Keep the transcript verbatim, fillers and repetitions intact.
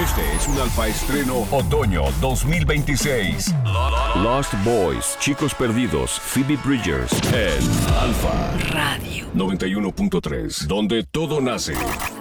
Este es un alfa estreno otoño dos mil veintiséis. Lost Boys, Chicos Perdidos, Phoebe Bridgers, en Alfa Radio noventa y uno punto tres, donde todo nace.